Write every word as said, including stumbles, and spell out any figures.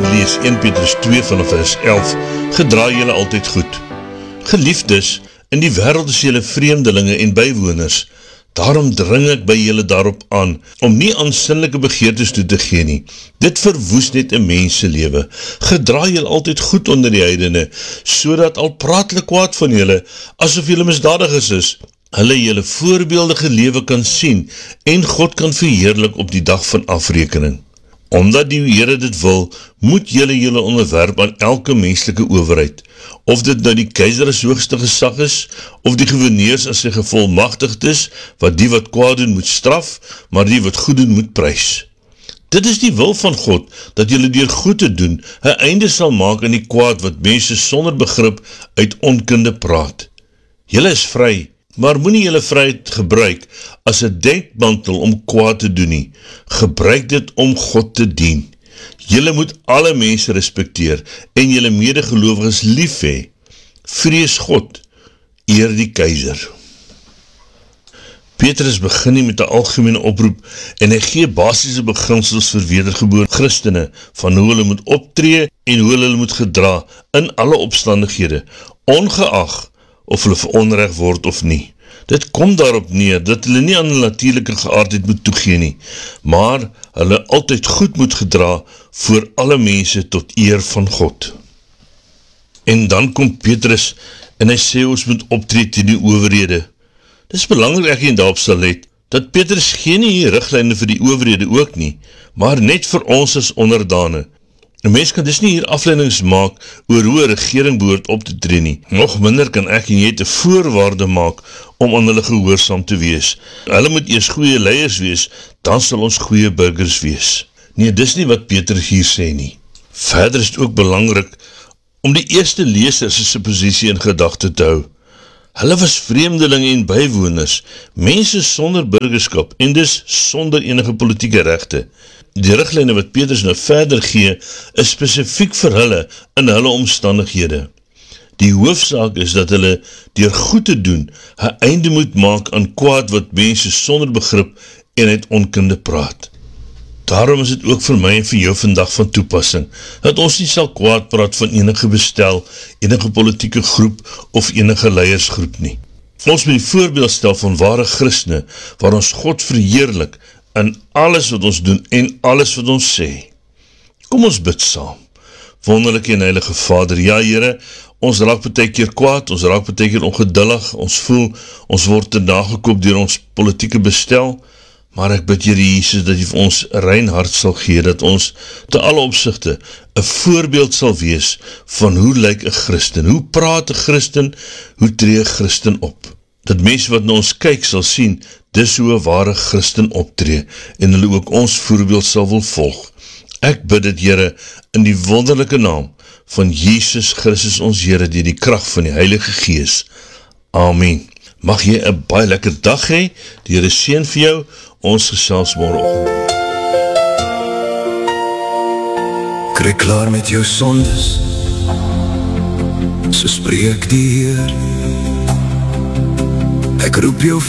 lees Eerste Petrus twee vanaf vers elf, gedra julle altyd goed. Geliefdes, in die wêreld is julle vreemdelinge en bywoners, daarom dring ek by julle daarop aan, om nie aan sinnelike begeertes toe te gee nie. Dit verwoes net 'n menselewe. Gedra julle altyd goed onder die heidene, sodat al praat hulle kwaad van julle, asof julle misdadigers is, hulle julle voorbeeldige lewe kan sien, en God kan verheerlik op die dag van afrekening. Omdat die Here dit wil, moet julle julle onderwerp aan elke menslike owerheid, of dit nou die keiser as hoogste gesag is, of die gouverneurs as sy gevolmagtigd is, wat die wat kwaad doen moet straf, maar die wat goed doen moet prys. Dit is die wil van God, dat julle deur goed te doen, 'n einde sal maak aan die kwaad wat mense sonder begrip uit onkunde praat. Julle is vry, maar moenie julle vryheid gebruik as 'n dekmantel om kwaad te doen nie. Gebruik dit om God te dien. Julle moet alle mense respekteer en julle medegelowiges lief hê. Vrees God, eer die keiser. Petrus begin nie met 'n algemene oproep en hy gee basiese beginsels vir wedergebore Christene van hoe hulle moet optree en hoe hulle moet gedra in alle omstandighede, ongeag of hulle veronreg word of nie. Dit kom daarop neer dat hulle nie aan hulle natuurlike geaardheid moet toegee nie, maar hulle altyd goed moet gedra voor alle mense tot eer van God. En dan kom Petrus en hy sê ons moet optree teen die owerhede. Dit is belangrik ek en daarop sal let, dat Petrus geen nie riglyne vir die owerhede ook nie, maar net vir ons as onderdane. Een mens kan dus nie hier afleidings maak oor hoe 'n regering behoort op te tree nie. Nog minder kan ek en jy te voorwaarde maak om aan hulle gehoorsaam te wees. Hulle moet eers goeie leiers wees, dan sal ons goeie burgers wees. Nee, dis nie wat Petrus hier sê nie. Verder is het ook belangrik om die eerste lesers se posisie in gedagte te hou. Hulle was vreemdelinge en bywoners, mense sonder burgerskap en dus sonder enige politieke regte. Die riglyne wat Petrus nou verder gee, is spesifiek vir hulle in hulle omstandighede. Die hoofsaak is dat hulle deur goed te doen, 'n einde moet maak aan kwaad wat mense sonder begrip en uit onkunde praat. Daarom is dit ook vir my en vir jou vandag van toepassing, dat ons nie sal kwaad praat van enige bestel, enige politieke groep of enige leiersgroep nie. Ons moet die voorbeeld stel van ware Christene, waar ons God verheerlik in alles wat ons doen en alles wat ons sê. Kom ons bid saam. Wonderlike en heilige Vader, ja Here, ons raak baie keer kwaad, ons raak baie keer ongeduldig, ons voel, ons word te nagekoop deur ons politieke bestel, maar ek bid Here Jesus, dat jy vir ons 'n rein hart sal gee, dat ons te alle opsigte 'n voorbeeld sal wees van hoe lyk 'n Christen, hoe praat 'n Christen, hoe tree 'n Christen op. Dat mense wat na ons kyk sal sien, dis hoe 'n ware Christen optree, en hulle ook ons voorbeeld sal wil volg. Ek bid dit Here, in die wonderlike naam van Jesus Christus ons Here, deur die krag van die Heilige Gees. Amen. Mag jy 'n baie lekker dag hê, die Here seën vir jou, ons gesels môreoggend. Kry klaar met jou sondes, so spreek die Heer. Ek roep jou